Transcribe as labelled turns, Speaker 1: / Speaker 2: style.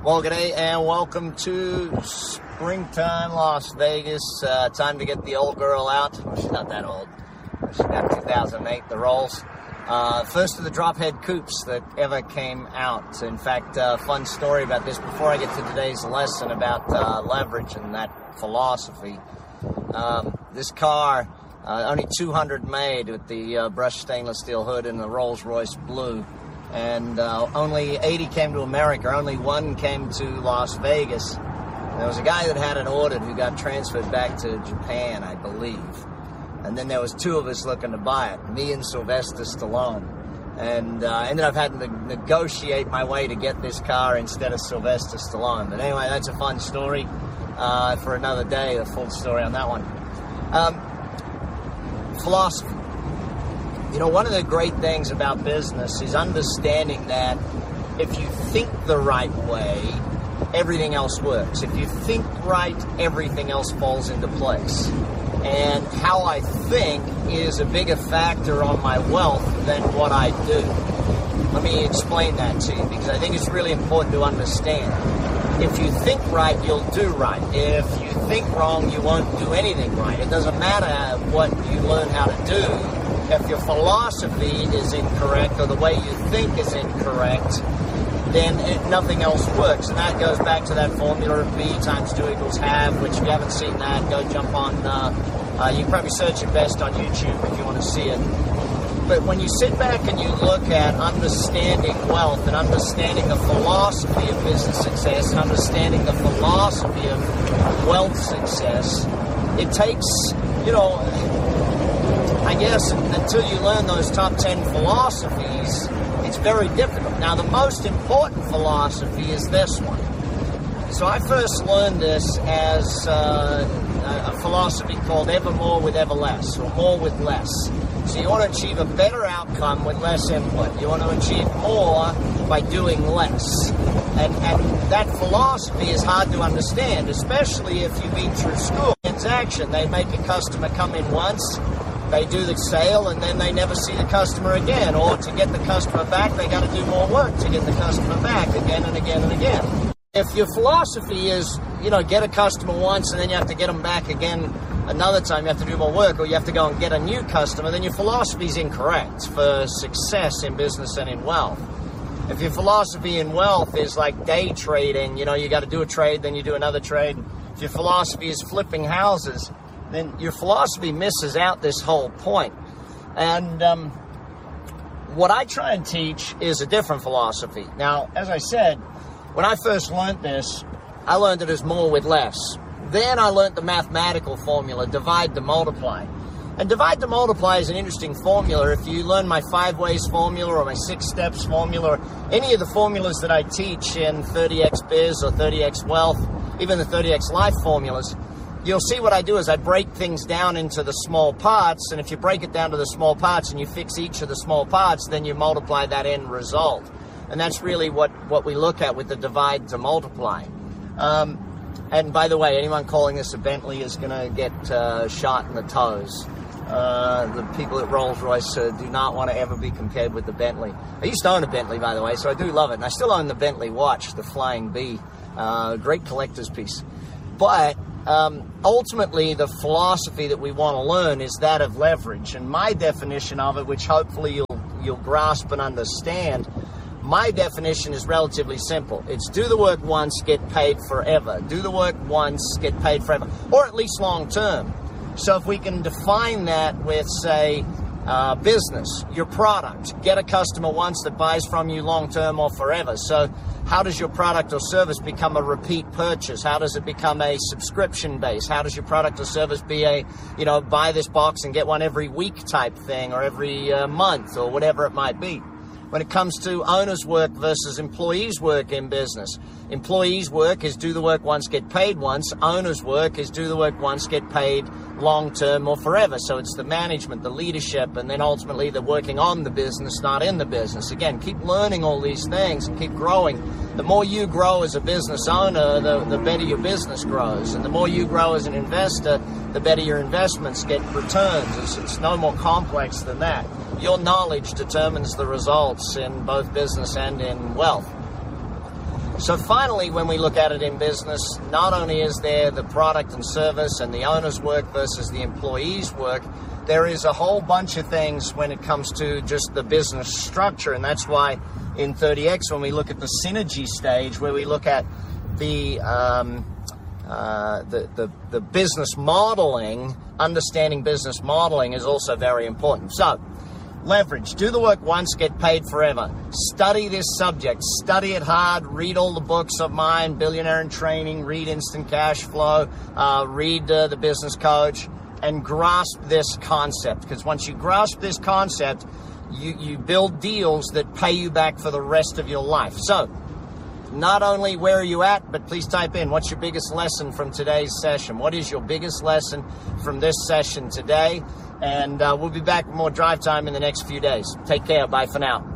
Speaker 1: Well, g'day and welcome to springtime Las Vegas. Time to get the old girl out. Well, she's not that old. She's got 2008, the Rolls. First of the drop-head coupes that ever came out. In fact, fun story about this before I get to today's lesson about leverage and that philosophy. This car, only 200 made with the brushed stainless steel hood and the Rolls-Royce blue. And only 80 came to America. Only one came to Las Vegas. There was a guy that had it ordered who got transferred back to Japan, I believe. And then there was two of us looking to buy it, me and Sylvester Stallone. And ended up having to negotiate my way to get this car instead of Sylvester Stallone. But anyway, that's a fun story for another day, a full story on that one. Philosophy. You know, one of the great things about business is understanding that if you think the right way, everything else works. If you think right, everything else falls into place. And how I think is a bigger factor on my wealth than what I do. Let me explain that to you, because I think it's really important to understand. If you think right, you'll do right. If you think wrong, you won't do anything right. It doesn't matter what you learn how to do. If your philosophy is incorrect or the way you think is incorrect, then nothing else works. And that goes back to that formula of B times 2 equals have, which if you haven't seen that, go jump on, you can probably search it best on YouTube if you want to see it. But when you sit back and you look at understanding wealth and understanding the philosophy of business success and understanding the philosophy of wealth success, it takes, I guess until you learn those top 10 philosophies, it's very difficult. Now, the most important philosophy is this one. So I first learned this as a philosophy called ever more with ever less, or more with less. So you want to achieve a better outcome with less input. You want to achieve more by doing less. And that philosophy is hard to understand, especially if you've been through school. Transaction, they make a customer come in once, they do the sale, and then they never see the customer again. Or to get the customer back, they got to do more work to get the customer back again and again and again. If your philosophy is, get a customer once and then you have to get them back again another time, you have to do more work, or you have to go and get a new customer, then your philosophy is incorrect for success in business and in wealth. If your philosophy in wealth is like day trading, you got to do a trade, then you do another trade. If your philosophy is flipping houses, then your philosophy misses out this whole point. And what I try and teach is a different philosophy. Now, as I said, when I first learned this, I learned it as more with less. Then I learned the mathematical formula, divide to multiply. And divide to multiply is an interesting formula. If you learn my 5 ways formula or my 6 steps formula, or any of the formulas that I teach in 30x biz or 30x wealth, even the 30x life formulas, you'll see what I do is I break things down into the small parts, and if you break it down to the small parts and you fix each of the small parts, then you multiply that end result. And that's really what we look at with the divide to multiply. And by the way, anyone calling this a Bentley is going to get shot in the toes. The people at Rolls-Royce do not want to ever be compared with the Bentley. I used to own a Bentley, by the way, so I do love it. And I still own the Bentley watch, the Flying B. Great collector's piece. But ultimately, the philosophy that we want to learn is that of leverage. And my definition of it, which hopefully you'll grasp and understand, my definition is relatively simple. It's do the work once, get paid forever. Do the work once, get paid forever. Or at least long term. So if we can define that with, say, business, your product, get a customer once that buys from you long term or forever. So how does your product or service become a repeat purchase? How does it become a subscription base? How does your product or service be a, buy this box and get one every week type thing, or every month, or whatever it might be? When it comes to owner's work versus employee's work in business, employee's work is do the work once, get paid once. Owner's work is do the work once, get paid long term or forever. So it's the management, the leadership, and then ultimately the working on the business, not in the business. Again, keep learning all these things and keep growing. The more you grow as a business owner, the better your business grows. And the more you grow as an investor, the better your investments get returns. It's no more complex than that. Your knowledge determines the results in both business and in wealth. So finally, when we look at it in business, not only is there the product and service and the owner's work versus the employee's work, there is a whole bunch of things when it comes to just the business structure. And that's why in 30X, when we look at the synergy stage, where we look at the business modeling, understanding business modeling is also very important. So, leverage. Do the work once, get paid forever. Study this subject. Study it hard. Read all the books of mine, Billionaire in Training, read Instant Cash Flow, read The Business Coach, and grasp this concept. Because once you grasp this concept, you build deals that pay you back for the rest of your life. So, not only where are you at, but please type in, what's your biggest lesson from today's session? What is your biggest lesson from this session today? And we'll be back with more Drive Time in the next few days. Take care. Bye for now.